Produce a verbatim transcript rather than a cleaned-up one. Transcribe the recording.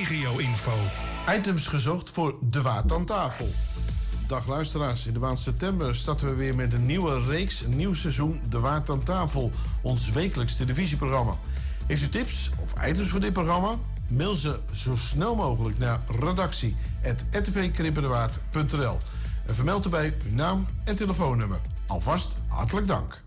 regio-info. Items gezocht voor De Waard aan tafel. Dag luisteraars, in de maand september starten we weer met een nieuwe reeks, een nieuw seizoen De Waard aan tafel, ons wekelijks televisieprogramma. Heeft u tips of items voor dit programma? Mail ze zo snel mogelijk naar redactie apenstaartje r t v krippendewaard punt n l en vermeld erbij uw naam en telefoonnummer. Alvast hartelijk dank.